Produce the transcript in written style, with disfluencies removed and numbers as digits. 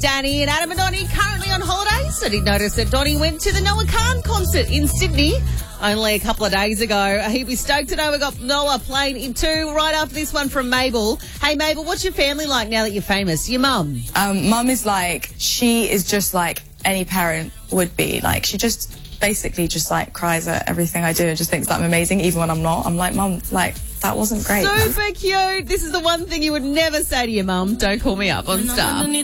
Danny and Adam and Donnie currently on holidays. I did notice that Donnie went to the Noah Khan concert in Sydney only a couple of days ago. He'd be stoked to know we got Noah playing in two right after this one from Mabel. Hey, Mabel, what's your family like now that you're famous? Your mum? Mum is like, she is just like any parent would be. Like, she just basically just like cries at everything I do and just thinks that I'm amazing, even when I'm not. I'm like, Mum, like, that wasn't great. Super cute. This is the one thing you would never say to your mum. Don't call me up on Star.